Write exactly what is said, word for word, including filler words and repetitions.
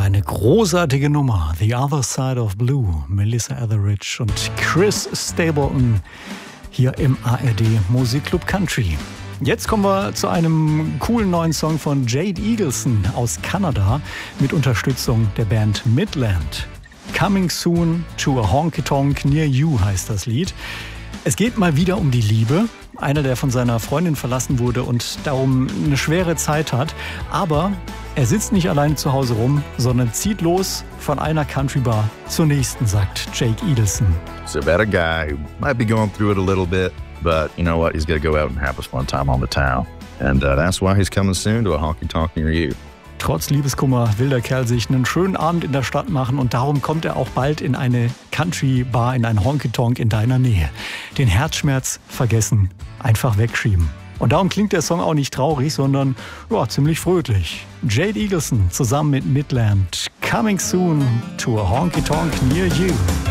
Eine großartige Nummer. The Other Side of Blue. Melissa Etheridge und Chris Stapleton hier im A R D Musikclub Country. Jetzt kommen wir zu einem coolen neuen Song von Jade Eagleson aus Kanada mit Unterstützung der Band Midland. Coming Soon to a Honky Tonk Near You heißt das Lied. Es geht mal wieder um die Liebe. Einer, der von seiner Freundin verlassen wurde und darum eine schwere Zeit hat. Aber er sitzt nicht allein zu Hause rum, sondern zieht los von einer Countrybar zur nächsten, sagt Jake Eagleson. So about a guy who might be going through it a little bit, but you know what? He's going to go out and have a fun time on the town. And uh, that's why he's coming soon to a honky-tonk near you. Trotz Liebeskummer will der Kerl sich einen schönen Abend in der Stadt machen und darum kommt er auch bald in eine Country-Bar, in ein Honky-Tonk in deiner Nähe. Den Herzschmerz vergessen, einfach wegschieben. Und darum klingt der Song auch nicht traurig, sondern ja, ziemlich fröhlich. Jade Eagleson zusammen mit Midland. Coming soon to a Honky Tonk near you.